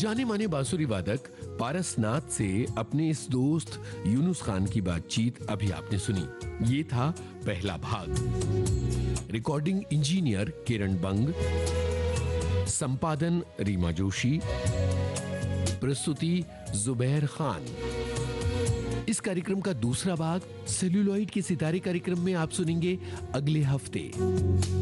जाने माने बांसुरी वादक पारसनाथ से अपने इस दोस्त यूनुस खान की बातचीत अभी आपने सुनी। ये था पहला भाग। रिकॉर्डिंग इंजीनियर किरण बंग, संपादन रीमा जोशी, प्रस्तुति जुबैर खान। इस कार्यक्रम का दूसरा भाग सेल्यूलॉइड के सितारे कार्यक्रम में आप सुनेंगे अगले हफ्ते।